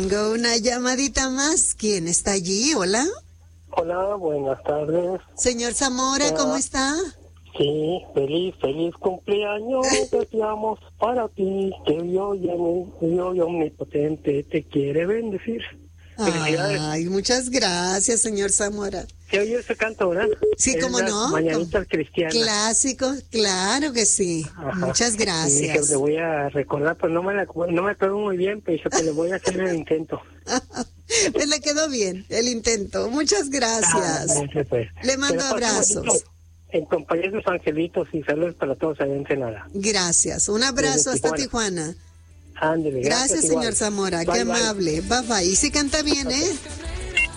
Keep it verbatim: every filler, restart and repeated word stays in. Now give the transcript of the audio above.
tengo una llamadita más. ¿Quién está allí? Hola. Hola, buenas tardes. Señor Zamora, ¿cómo está? Sí, feliz, feliz cumpleaños deseamos para ti, que Dios, Dios omnipotente te quiere bendecir. Felicidades. Ay, muchas gracias, señor Zamora. ¿Se oye ese canto, verdad? Sí, Es cómo las no. Mañanitas cristianas. Clásico, claro que sí. Ajá. Muchas Y dije, gracias. le voy a recordar, pues no me la, no me pegó muy bien, pero dije que le voy a hacer el intento. Pues le quedó bien el intento. Muchas gracias. Ah, ese pues. Le mando Pero pase abrazos. bonito, en compañía de sus angelitos y saludos para todos allá en Ensenada. Gracias. Un abrazo Desde hasta Tijuana. Tijuana. Ándele, gracias, gracias señor igual. Zamora. Bye, Qué bye. amable. Bye bye. Y si canta bien, ¿eh?